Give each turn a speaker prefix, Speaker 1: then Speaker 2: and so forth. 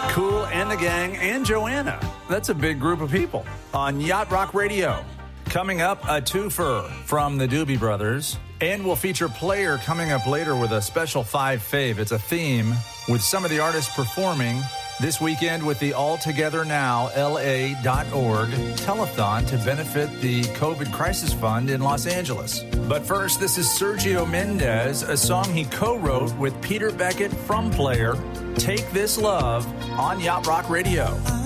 Speaker 1: Kool and the Gang and Joanna. That's a big group of people on Yacht Rock Radio. Coming up, a twofer from the Doobie Brothers. And we'll feature Player coming up later with a special 5 fave. It's a theme with some of the artists performing this weekend with the AllTogetherNowLA.org telethon to benefit the COVID Crisis Fund in Los Angeles. But first, this is Sergio Mendez, a song he co-wrote with Peter Beckett from Player, Take This Love on Yacht Rock Radio.